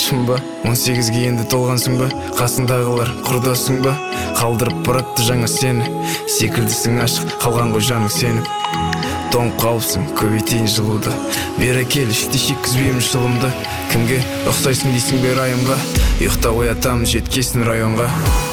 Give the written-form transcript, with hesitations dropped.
шын ба? 18-ге енді толғансың ба? Қасыңдағылар құрдасың ба? Қалдырып баратты жаңа сені, секілдісің ашық, қалған ғой жаның сеніп. Тоңып қалыпсың, көбейтейін жылуды, бері кел, ішті шеккізбеймін шылымды. Кімге ұқсайсың дейсің бе райымға? Ұйықтап оятамын жеткесін районға.